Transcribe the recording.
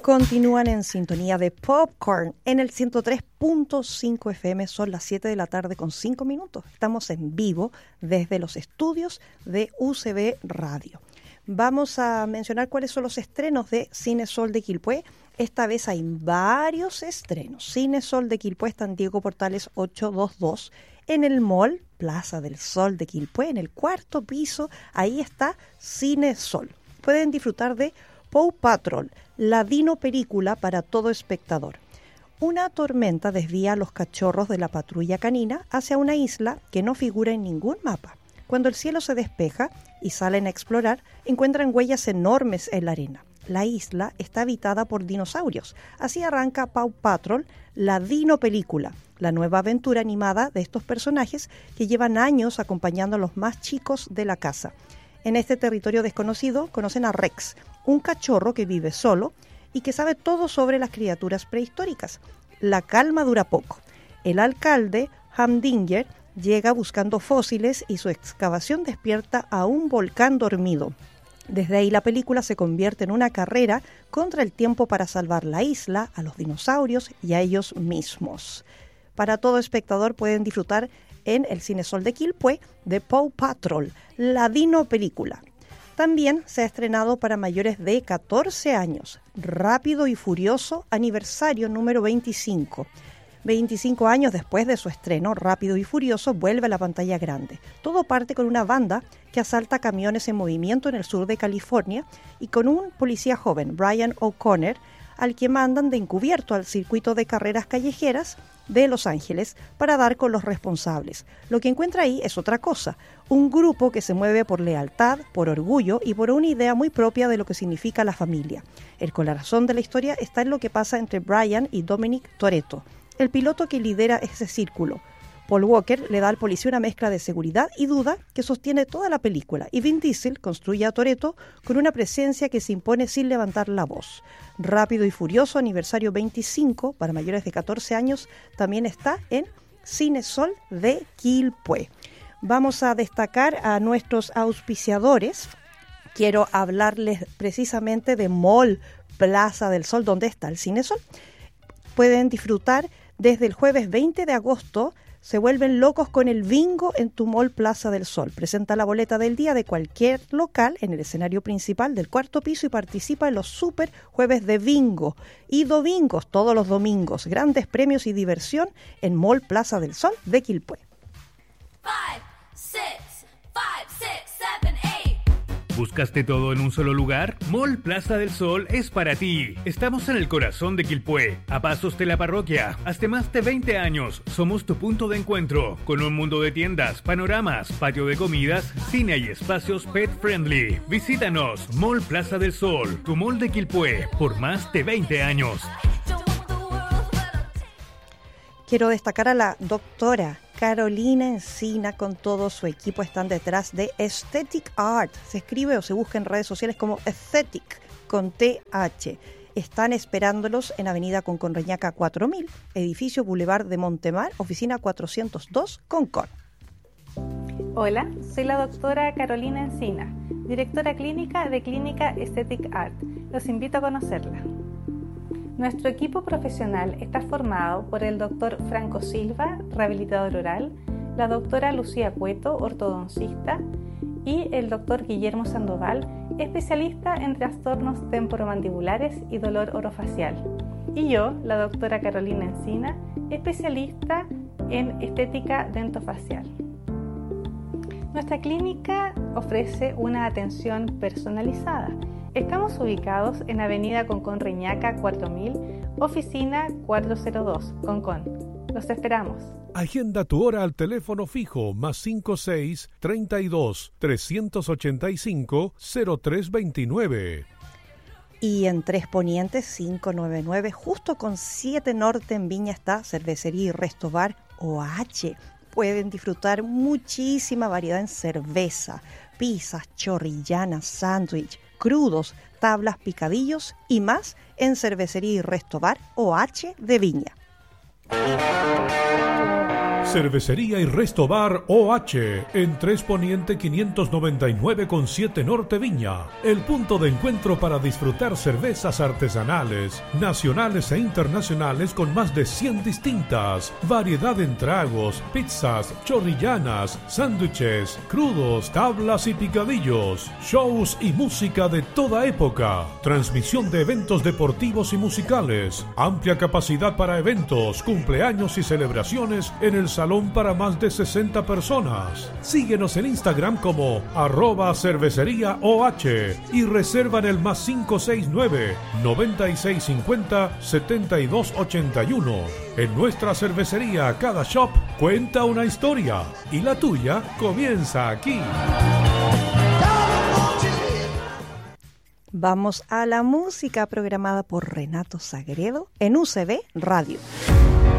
Continúan en sintonía de Popcorn en el 103.5 FM. Son las 7 de la tarde con 5 minutos. Estamos en vivo desde los estudios de UCB Radio. Vamos a mencionar cuáles son los estrenos de Cine Sol de Quilpué. Esta vez hay varios estrenos. Cine Sol de Quilpué está en Diego Portales 822. En el mall Plaza del Sol de Quilpué, en el cuarto piso, ahí está Cine Sol. Pueden disfrutar de Paw Patrol, la dino película para todo espectador. Una tormenta desvía a los cachorros de la patrulla canina hacia una isla que no figura en ningún mapa. Cuando el cielo se despeja y salen a explorar, encuentran huellas enormes en la arena. La isla está habitada por dinosaurios. Así arranca Paw Patrol, la dino película, la nueva aventura animada de estos personajes que llevan años acompañando a los más chicos de la casa. En este territorio desconocido conocen a Rex, un cachorro que vive solo y que sabe todo sobre las criaturas prehistóricas. La calma dura poco. El alcalde, Hamdinger, llega buscando fósiles y su excavación despierta a un volcán dormido. Desde ahí la película se convierte en una carrera contra el tiempo para salvar la isla, a los dinosaurios y a ellos mismos. Para todo espectador pueden disfrutar en el Cine Sol de Quilpué de Paw Patrol, la dino película. También se ha estrenado para mayores de 14 años, Rápido y Furioso, aniversario número 25. 25 años después de su estreno, Rápido y Furioso vuelve a la pantalla grande. Todo parte con una banda que asalta camiones en movimiento en el sur de California y con un policía joven, Brian O'Connor, al que mandan de encubierto al circuito de carreras callejeras de Los Ángeles para dar con los responsables. Lo que encuentra ahí es otra cosa, un grupo que se mueve por lealtad, por orgullo y por una idea muy propia de lo que significa la familia. El corazón de la historia está en lo que pasa entre Brian y Dominic Toretto, el piloto que lidera ese círculo. Paul Walker le da al policía una mezcla de seguridad y duda que sostiene toda la película, y Vin Diesel construye a Toretto con una presencia que se impone sin levantar la voz. Rápido y Furioso, aniversario 25, para mayores de 14 años, también está en Cine Sol de Quilpué. Vamos a destacar a nuestros auspiciadores. Quiero hablarles precisamente de Mall Plaza del Sol, donde está el Cine Sol. Pueden disfrutar desde el jueves 20 de agosto. Se vuelven locos con el bingo en tu Mall Plaza del Sol. Presenta la boleta del día de cualquier local en el escenario principal del cuarto piso y participa en los super jueves de bingo y domingos, todos los domingos. Grandes premios y diversión en Mall Plaza del Sol de Quilpué. 5, 6, 5, 6, 7, 8. ¿Buscaste todo en un solo lugar? Mall Plaza del Sol es para ti. Estamos en el corazón de Quilpué, a pasos de la parroquia. Hace más de 20 años somos tu punto de encuentro, con un mundo de tiendas, panoramas, patio de comidas, cine y espacios pet friendly. Visítanos, Mall Plaza del Sol, tu mall de Quilpué, por más de 20 años. Quiero destacar a la doctora Carolina Encina con todo su equipo. Están detrás de Aesthetic Art. Se escribe o se busca en redes sociales como Aesthetic con TH. Están esperándolos en Avenida Concorreñaca 4000, edificio Boulevard de Montemar, oficina 402, Concón. Hola, soy la doctora Carolina Encina, directora clínica de Clínica Aesthetic Art. Los invito a conocerla. Nuestro equipo profesional está formado por el Dr. Franco Silva, rehabilitador oral, la doctora Lucía Cueto, ortodoncista, y el Dr. Guillermo Sandoval, especialista en trastornos temporomandibulares y dolor orofacial. Y yo, la doctora Carolina Encina, especialista en estética dentofacial. Nuestra clínica ofrece una atención personalizada. Estamos ubicados en Avenida Concón Reñaca 4000, oficina 402, Concón. Los esperamos. Agenda tu hora al teléfono fijo +56 32 385 0329. Y en 3 Ponientes 599, justo con 7 Norte en Viña, está Cervecería y Resto Bar OH. Pueden disfrutar muchísima variedad en cerveza, pizzas, chorrillanas, sándwich, crudos, tablas, picadillos y más en Cervecería y Resto Bar OH de Viña. Cervecería y Resto Bar OH, en 3 Poniente 599 con 7 Norte Viña. El punto de encuentro para disfrutar cervezas artesanales, nacionales e internacionales con más de 100 distintas. Variedad en tragos, pizzas, chorrillanas, sándwiches, crudos, tablas y picadillos. Shows y música de toda época. Transmisión de eventos deportivos y musicales. Amplia capacidad para eventos, cumpleaños y celebraciones en el salón para más de 60 personas. Síguenos en Instagram como @cerveceríaOH y reserva en el +569 9650 7281. En nuestra cervecería cada shop cuenta una historia y la tuya comienza aquí. Vamos a la música programada por Renato Sagredo en UCB Radio.